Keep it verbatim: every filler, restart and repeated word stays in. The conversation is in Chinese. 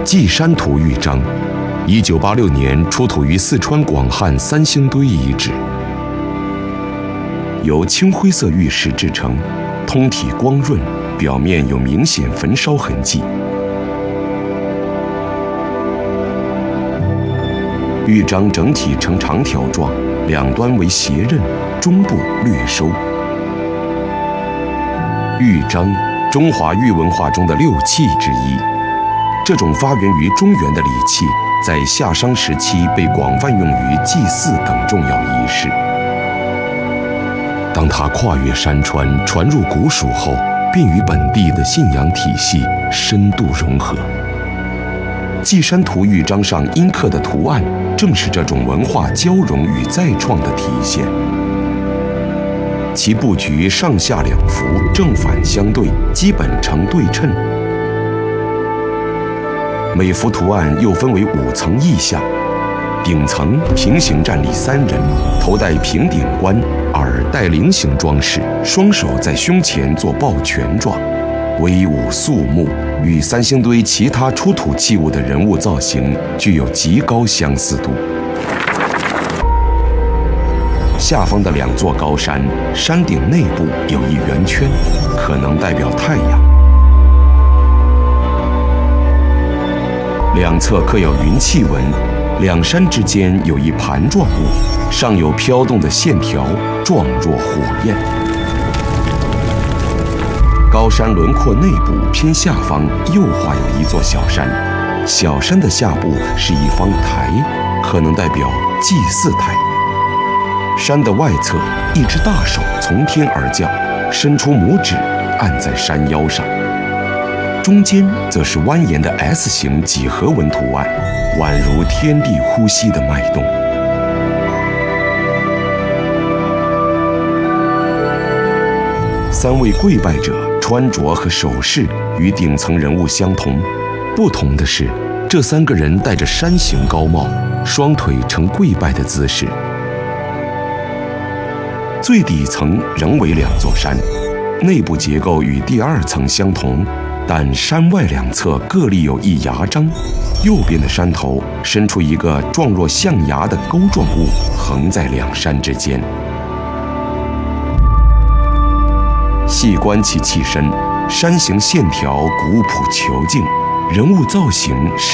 稷山图玉章，一九八六年出土于四川广汉三星堆遗址，由青灰色玉石制成，通体光润，表面有明显焚烧痕迹。玉章整体呈长条状，两端为斜刃，中部略收。玉章，中华玉文化中的六器之一。这种发源于中原的礼器，在夏商时期被广泛用于祭祀等重要仪式。当它跨越山川，传入古蜀后，便与本地的信仰体系深度融合。稷山图玉章上阴刻的图案，正是这种文化交融与再创的体现。其布局上下两幅正反相对，基本成对称。每幅图案又分为五层意象，顶层平行站立三人，头戴平顶冠，耳戴菱形装饰，双手在胸前做抱拳状，威武肃穆，与三星堆其他出土器物的人物造型具有极高相似度。下方的两座高山，山顶内部有一圆圈，可能代表太阳。两侧刻有云气纹，两山之间有一盘状物，上有飘动的线条，状若火焰。高山轮廓内部偏下方右画有一座小山，小山的下部是一方台，可能代表祭祀台。山的外侧，一只大手从天而降，伸出拇指按在山腰上。中间则是蜿蜒的 S 型几何纹图案，宛如天地呼吸的脉动。三位跪拜者穿着和首饰与顶层人物相同，不同的是，这三个人戴着山形高帽，双腿呈跪拜的姿势。最底层仍为两座山，内部结构与第二层相同，但山外两侧各立有一牙章，右边的山头伸出一个状若象牙的钩状物，横在两山之间。细观其器身，山形线条古朴遒劲，人物造型